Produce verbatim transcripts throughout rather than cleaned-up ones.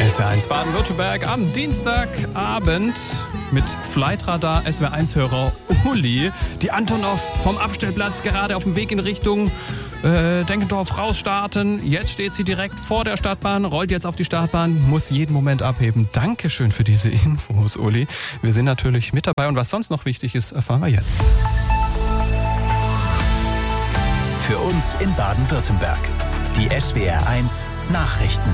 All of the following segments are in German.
S W R eins Baden-Württemberg am Dienstagabend mit Flightradar S W R eins-Hörer Uli. Die Antonov vom Abstellplatz gerade auf dem Weg in Richtung äh, Denkendorf rausstarten. Jetzt steht sie direkt vor der Startbahn, rollt jetzt auf die Startbahn, muss jeden Moment abheben. Dankeschön für diese Infos, Uli. Wir sind natürlich mit dabei und was sonst noch wichtig ist, erfahren wir jetzt. Für uns in Baden-Württemberg. Die S W R eins Nachrichten.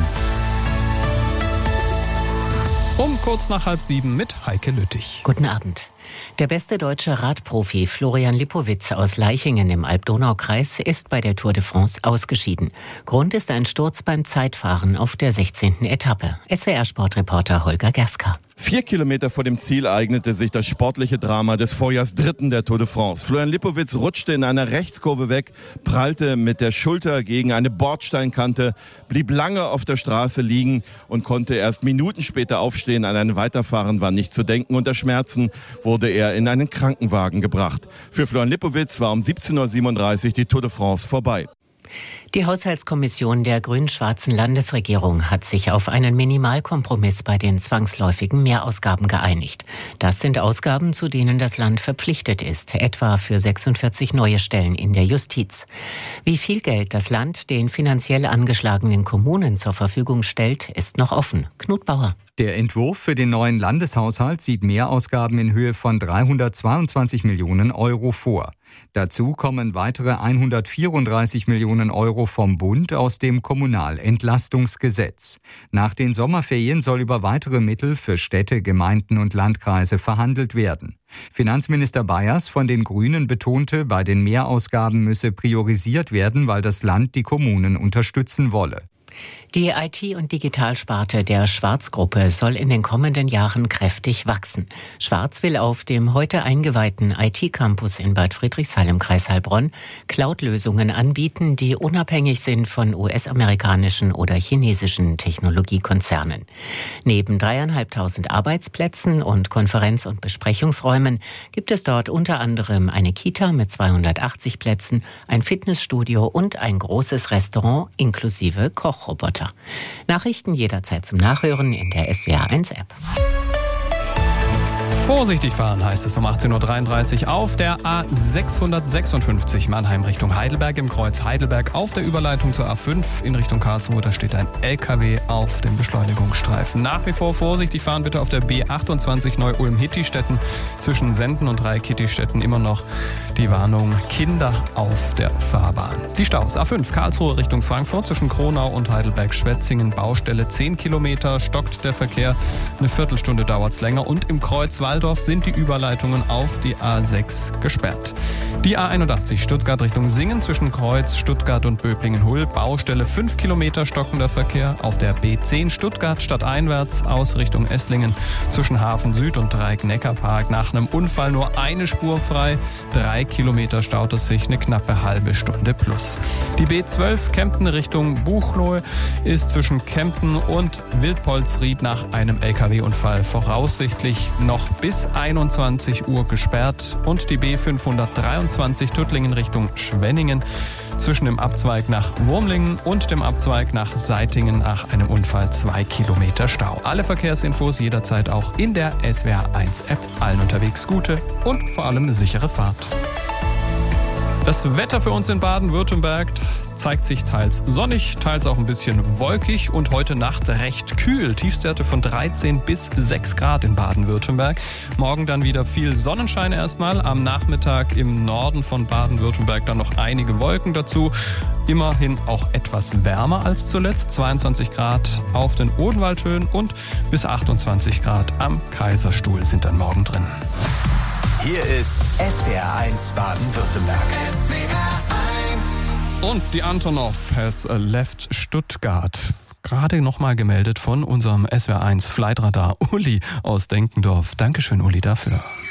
Um kurz nach halb sieben mit Heike Lüttich. Guten Abend. Der beste deutsche Radprofi Florian Lipowitz aus Leichingen im Alb-Donau-Kreis ist bei der Tour de France ausgeschieden. Grund ist ein Sturz beim Zeitfahren auf der sechzehnten Etappe. S W R-Sportreporter Holger Gerska. Vier Kilometer vor dem Ziel eignete sich das sportliche Drama des Vorjahrsdritten der Tour de France. Florian Lipowitz rutschte in einer Rechtskurve weg, prallte mit der Schulter gegen eine Bordsteinkante, blieb lange auf der Straße liegen und konnte erst Minuten später aufstehen. An ein Weiterfahren war nicht zu denken. Unter Schmerzen wurde er in einen Krankenwagen gebracht. Für Florian Lipowitz war um siebzehn Uhr siebenunddreißig die Tour de France vorbei. Die Haushaltskommission der grün-schwarzen Landesregierung hat sich auf einen Minimalkompromiss bei den zwangsläufigen Mehrausgaben geeinigt. Das sind Ausgaben, zu denen das Land verpflichtet ist, etwa für sechsundvierzig neue Stellen in der Justiz. Wie viel Geld das Land den finanziell angeschlagenen Kommunen zur Verfügung stellt, ist noch offen. Knut Bauer. Der Entwurf für den neuen Landeshaushalt sieht Mehrausgaben in Höhe von dreihundertzweiundzwanzig Millionen Euro vor. Dazu kommen weitere hundertvierunddreißig Millionen Euro vom Bund aus dem Kommunalentlastungsgesetz. Nach den Sommerferien soll über weitere Mittel für Städte, Gemeinden und Landkreise verhandelt werden. Finanzminister Bayers von den Grünen betonte, bei den Mehrausgaben müsse priorisiert werden, weil das Land die Kommunen unterstützen wolle. Die I T- und Digitalsparte der Schwarz-Gruppe soll in den kommenden Jahren kräftig wachsen. Schwarz will auf dem heute eingeweihten I T-Campus in Bad Friedrichshall im Kreis Heilbronn Cloud-Lösungen anbieten, die unabhängig sind von U S-amerikanischen oder chinesischen Technologiekonzernen. Neben dreieinhalbtausend Arbeitsplätzen und Konferenz- und Besprechungsräumen gibt es dort unter anderem eine Kita mit zweihundertachtzig Plätzen, ein Fitnessstudio und ein großes Restaurant inklusive Kochroboter. Nachrichten jederzeit zum Nachhören in der S W R eins App. Vorsichtig fahren heißt es um achtzehn Uhr dreiunddreißig auf der A sechshundertsechsundfünfzig Mannheim Richtung Heidelberg im Kreuz Heidelberg auf der Überleitung zur A fünf in Richtung Karlsruhe. Da steht ein L K W auf dem Beschleunigungsstreifen. Nach wie vor vorsichtig fahren bitte auf der B achtundzwanzig Neu-Ulm-Hittistetten zwischen Senden und Dreieck-Hittistetten immer noch die Warnung Kinder auf der Fahrbahn. Die Staus A fünf Karlsruhe Richtung Frankfurt zwischen Kronau und Heidelberg-Schwetzingen Baustelle zehn Kilometer stockt der Verkehr. Eine Viertelstunde dauert es länger und im Kreuz Waldorf sind die Überleitungen auf die A sechs gesperrt. Die A einundachtzig Stuttgart Richtung Singen zwischen Kreuz, Stuttgart und Böblingen-Hull. Baustelle fünf Kilometer stockender Verkehr. Auf der B zehn Stuttgart stadteinwärts aus Richtung Esslingen zwischen Hafen Süd und Dreieck-Neckar-Park. Nach einem Unfall nur eine Spur frei. Drei Kilometer staut es sich eine knappe halbe Stunde plus. Die B zwölf Kempten Richtung Buchloe ist zwischen Kempten und Wildpolsried nach einem L K W-Unfall voraussichtlich noch bis einundzwanzig Uhr gesperrt und die B fünfhundertdreiundzwanzig Tuttlingen Richtung Schwenningen zwischen dem Abzweig nach Wurmlingen und dem Abzweig nach Seitingen nach einem Unfall zwei Kilometer Stau. Alle Verkehrsinfos jederzeit auch in der S W R eins App. Allen unterwegs gute und vor allem sichere Fahrt. Das Wetter für uns in Baden-Württemberg zeigt sich teils sonnig, teils auch ein bisschen wolkig und heute Nacht recht kühl. Tiefstwerte von dreizehn bis sechs Grad in Baden-Württemberg. Morgen dann wieder viel Sonnenschein erstmal. Am Nachmittag im Norden von Baden-Württemberg dann noch einige Wolken dazu. Immerhin auch etwas wärmer als zuletzt. zweiundzwanzig Grad auf den Odenwaldhöhen und bis achtundzwanzig Grad am Kaiserstuhl sind dann morgen drin. Hier ist S W R eins Baden-Württemberg. S W R eins. Und die Antonov has left Stuttgart. Gerade nochmal gemeldet von unserem S W R eins Flightradar Uli aus Denkendorf. Dankeschön, Uli, dafür.